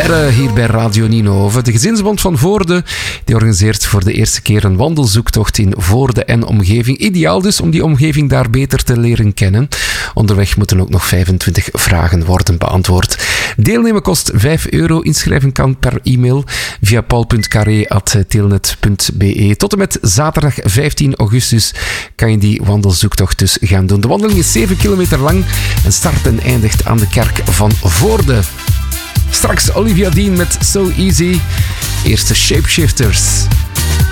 première hier bij Radio Nienhoven. De Gezinsbond van Voorde die organiseert voor de eerste keer een wandelzoektocht in Voorde en omgeving. Ideaal dus om die omgeving daar beter te leren kennen. Onderweg moeten ook nog 25 vragen worden beantwoord. Deelnemen kost €5. Inschrijven kan per e-mail via paul.carré@telnet.be. Tot en met zaterdag 15 augustus kan je die wandelzoektocht dus gaan doen. De wandeling is 7 kilometer lang en start en eindigt aan de kerk van Voorde. Straks Olivia Dean met So Easy. Eerste Shapeshifters.